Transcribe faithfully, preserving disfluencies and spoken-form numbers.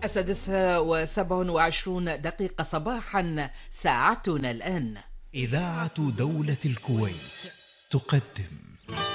السادسة وسبع وعشرون دقيقة صباحا، ساعتنا الآن. إذاعة دولة الكويت تقدم